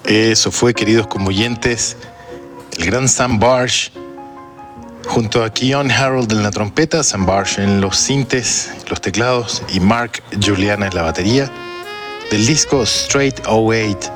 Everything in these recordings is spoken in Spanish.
Eso fue, queridos conmoyentes, el gran Sam Barsh, junto a Keyon Harold en la trompeta, Sam Barsh en los sintes, los teclados y Mark Juliana en la batería, del disco Straight 08.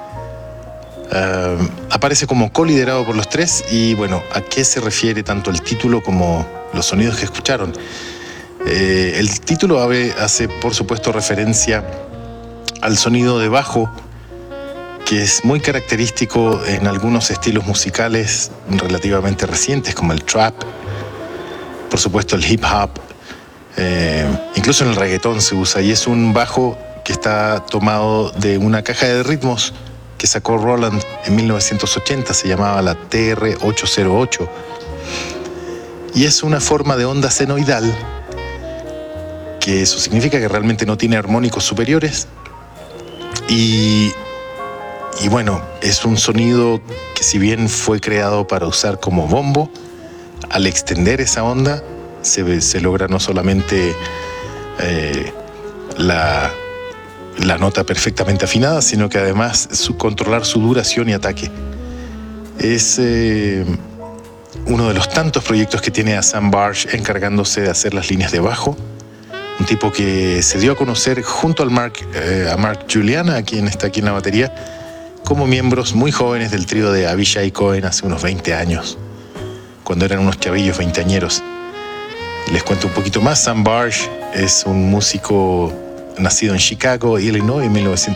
Aparece como coliderado por los tres y bueno, ¿a qué se refiere tanto el título como los sonidos que escucharon? El título hace por supuesto referencia al sonido de bajo, que es muy característico en algunos estilos musicales relativamente recientes, como el trap, por supuesto el hip hop, incluso en el reggaetón se usa, y es un bajo que está tomado de una caja de ritmos que sacó Roland en 1980, se llamaba la TR-808, y es una forma de onda senoidal, que eso significa que realmente no tiene armónicos superiores, y bueno, es un sonido que, si bien fue creado para usar como bombo, al extender esa onda se logra no solamente la nota perfectamente afinada, sino que además controlar su duración y ataque. Es uno de los tantos proyectos que tiene a Sam Barsh encargándose de hacer las líneas de bajo. Un tipo que se dio a conocer junto a Mark Juliana, quien está aquí en la batería, como miembros muy jóvenes del trío de Avishai Cohen hace unos 20 años, cuando eran unos chavillos veinteañeros. Les cuento un poquito más. Sam Barsh es un músico nacido en Chicago, Illinois, en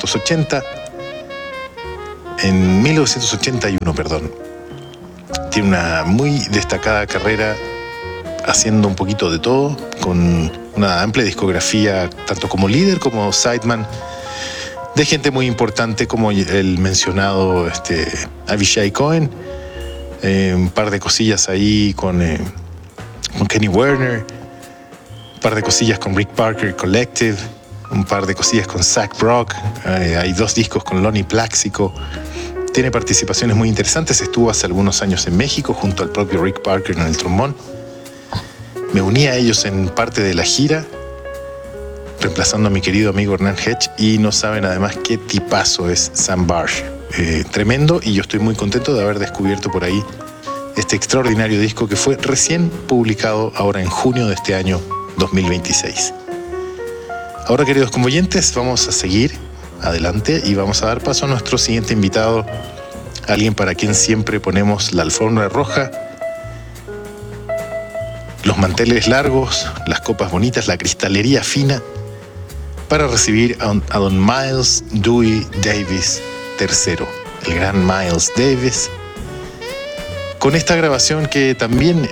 1981, perdón. Tiene una muy destacada carrera haciendo un poquito de todo, con una amplia discografía, tanto como líder como sideman, de gente muy importante como el mencionado Avishai Cohen, un par de cosillas ahí con Kenny Werner, un par de cosillas con Rick Parker Collective, un par de cosillas con Zach Brock, hay 2 discos con Lonnie Plaxico. Tiene participaciones muy interesantes. Estuvo hace algunos años en México junto al propio Rick Parker en el trombón. Me uní a ellos en parte de la gira, reemplazando a mi querido amigo Hernán Hedge, y no saben además qué tipazo es Sam Barsh. Tremendo, y yo estoy muy contento de haber descubierto por ahí este extraordinario disco que fue recién publicado ahora en junio de este año 2026. Ahora, queridos convoyentes, vamos a seguir adelante y vamos a dar paso a nuestro siguiente invitado, alguien para quien siempre ponemos la alfombra roja, los manteles largos, las copas bonitas, la cristalería fina, para recibir a don Miles Dewey Davis III, el gran Miles Davis, con esta grabación que también,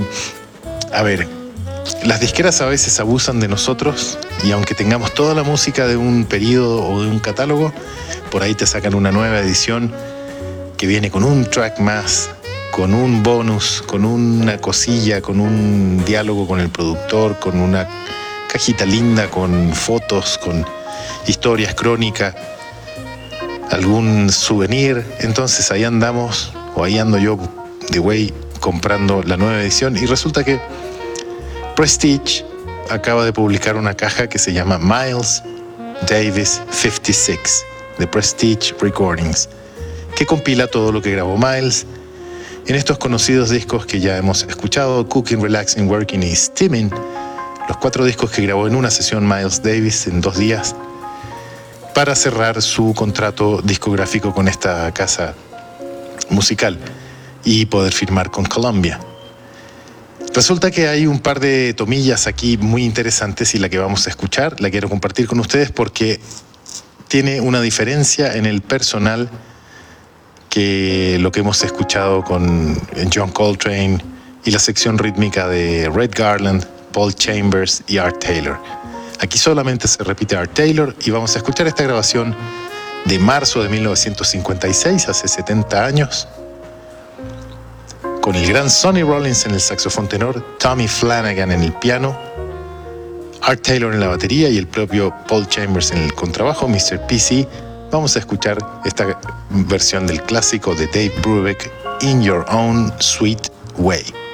las disqueras a veces abusan de nosotros, y aunque tengamos toda la música de un periodo o de un catálogo, por ahí te sacan una nueva edición que viene con un track más, con un bonus, con una cosilla, con un diálogo con el productor, con una cajita linda, con fotos, con historias, crónica, algún souvenir. Entonces ahí andamos, o ahí ando yo de güey comprando la nueva edición, y resulta que Prestige acaba de publicar una caja que se llama Miles Davis 56 de Prestige Recordings, que compila todo lo que grabó Miles en estos conocidos discos que ya hemos escuchado: Cooking, Relaxing, Working y Steaming, los 4 discos que grabó en una sesión Miles Davis en 2 días para cerrar su contrato discográfico con esta casa musical y poder firmar con Columbia. Resulta que hay un par de tomillas aquí muy interesantes, y la que vamos a escuchar la quiero compartir con ustedes porque tiene una diferencia en el personal que lo que hemos escuchado con John Coltrane y la sección rítmica de Red Garland, Paul Chambers y Art Taylor. Aquí solamente se repite Art Taylor, y vamos a escuchar esta grabación de marzo de 1956, hace 70 años, con el gran Sonny Rollins en el saxofón tenor, Tommy Flanagan en el piano, Art Taylor en la batería y el propio Paul Chambers en el contrabajo, Mr. PC. Vamos a escuchar esta versión del clásico de Dave Brubeck, In Your Own Sweet Way.